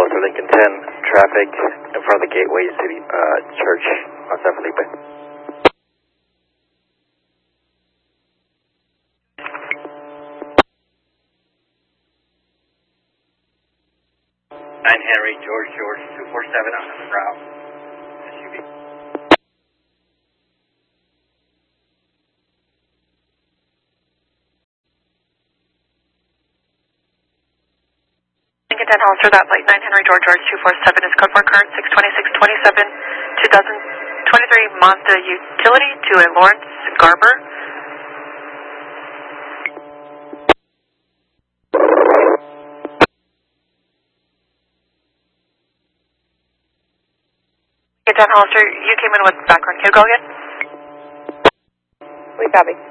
Hollister Lincoln 10, traffic in front of the Gateway City Church on San Felipe. Henry, George, 247 on the Brown. SUV. Lincoln 10 Hollister, that flight 9 Henry, George, 247 is code 4 current 62627, 2023 Mazda Utility to a Lawrence Garber. Lincoln 10 Hollister, you came in with background. Can you go again? We copy.